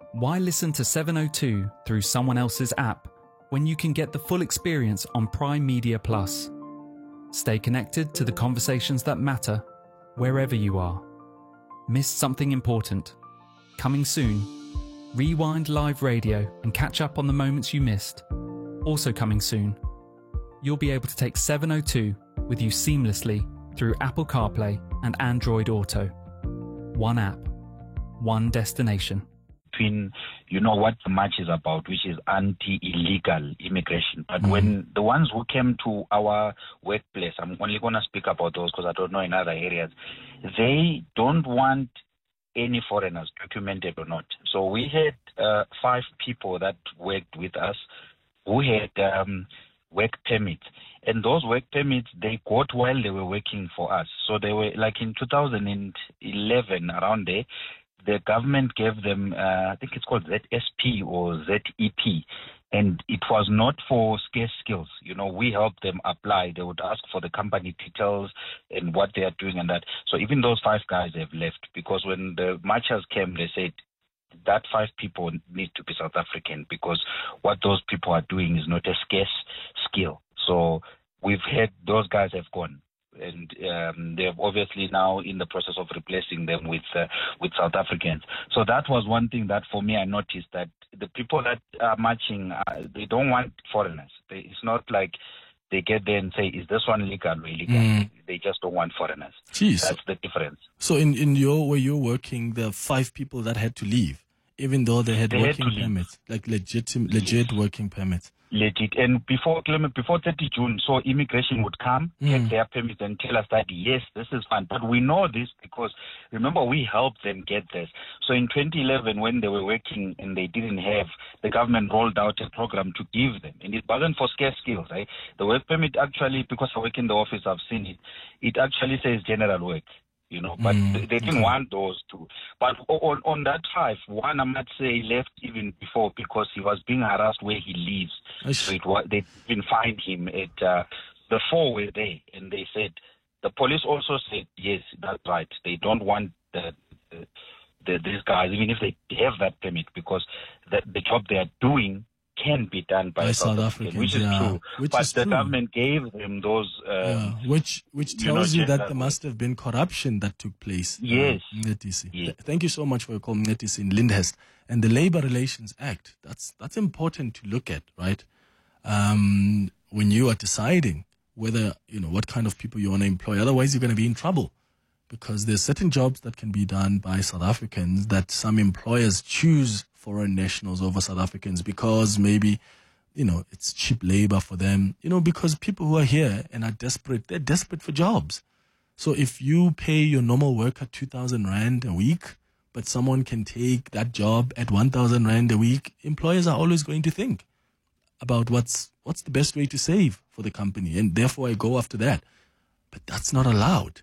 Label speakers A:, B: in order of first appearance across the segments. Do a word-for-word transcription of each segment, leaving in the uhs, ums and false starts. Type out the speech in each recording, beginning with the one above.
A: Why listen to seven oh two through someone else's app when you can get the full experience on Prime Media Plus? Stay connected to the conversations that matter wherever you are. Missed something important? Coming soon. Rewind live radio and catch up on the moments you missed. Also coming soon. You'll be able to take seven oh two with you seamlessly through Apple CarPlay and Android Auto. One app, one destination.
B: Between, you know, what the march is about, which is anti-illegal immigration. But mm-hmm. when the ones who came to our workplace, I'm only going to speak about those because I don't know in other areas, they don't want any foreigners, documented or not. So we had uh, five people that worked with us who had um, work permits. And those work permits, they got while they were working for us. So they were, like in two thousand eleven, around there, the government gave them, uh, I think it's called Z S P or Z E P, and it was not for scarce skills. You know, we helped them apply. They would ask for the company details and what they are doing and that. So even those five guys have left because when the marchers came, they said that five people need to be South African because what those people are doing is not a scarce skill. So we've had those guys have gone. And um, they're obviously now in the process of replacing them with uh, with South Africans. So that was one thing that for me I noticed, that the people that are marching, uh, they don't want foreigners. They, it's not like they get there and say, is this one legal or illegal? Mm. They just don't want foreigners.
C: Jeez.
B: That's the difference.
C: So in, in your where you're working, there are five people that had to leave, even though they had
B: they
C: working
B: had
C: permits, like legit, legit yes. working permits.
B: Legit. And before before thirtieth June, so immigration would come, mm. get their permits and tell us that, yes, this is fine. But we know this because, remember, we helped them get this. So in twenty eleven, when they were working and they didn't have, the government rolled out a program to give them. And it wasn't for scarce skills, right? The work permit actually, because I work in the office, I've seen it, it actually says general work. You know, but mm, they didn't okay. want those two. But on, on that five, one I might say left even before because he was being harassed where he lives. So it was, they didn't find him at, uh, the four were there. And they said, the police also said, yes, that's right. They don't want the, the, the these guys, even if they have that permit, because the, the job they are doing can be done by,
C: by
B: South,
C: South
B: Africans,
C: Africans,
B: which is
C: yeah.
B: true.
C: Which
B: but
C: is
B: the
C: true.
B: government gave them those... Um,
C: yeah. Which which tells you, know, you that there must have been corruption that took place.
B: Yes.
C: Uh, yes.
B: yes.
C: Thank you so much for your call, Mnetisi in Lyndhurst. And the Labour Relations Act, that's that's important to look at, right? Um, when you are deciding whether, you know, what kind of people you want to employ. Otherwise, you're going to be in trouble. Because there's certain jobs that can be done by South Africans that some employers choose foreign nationals over South Africans because maybe, you know, it's cheap labor for them, you know, because people who are here and are desperate, they're desperate for jobs. So if you pay your normal worker two thousand rand a week, but someone can take that job at one thousand rand a week, employers are always going to think about what's what's the best way to save for the company. And therefore I go after that. But that's not allowed.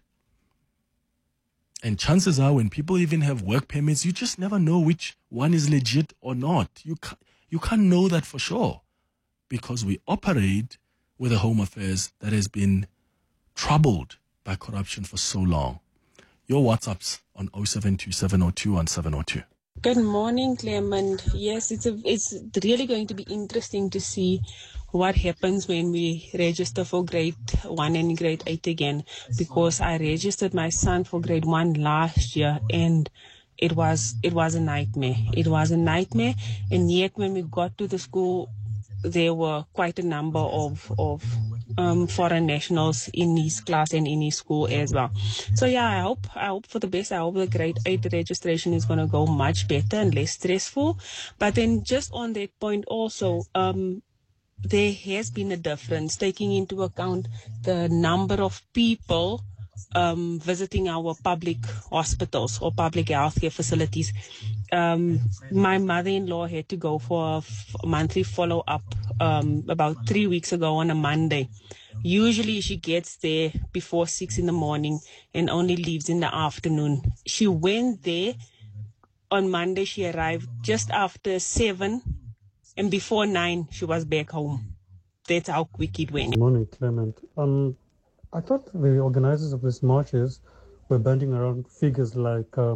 C: And chances are when people even have work permits, you just never know which one is legit or not. You can't, you can't know that for sure because we operate with a Home Affairs that has been troubled by corruption for so long. Your WhatsApps on oh seven two seven oh two one seven oh two.
D: Good morning, Clement. Yes, it's a, it's really going to be interesting to see what happens when we register for grade one and grade eight again, because I registered my son for grade one last year and it was it was a nightmare. It was a nightmare, and yet when we got to the school, there were quite a number of of um, foreign nationals in his class and in his school as well. So yeah, I hope I hope for the best. I hope the grade eight registration is going to go much better and less stressful. But then just on that point also, um, there has been a difference taking into account the number of people um, visiting our public hospitals or public healthcare facilities. Um, my mother-in-law had to go for a f- monthly follow-up um, about three weeks ago on a Monday. Usually she gets there before six in the morning and only leaves in the afternoon. She went there on Monday. She arrived just after seven, and before nine she was back home. That's how quick it went.
E: Good morning, Clement. Um, I thought the organizers of these marches were banding around figures like uh,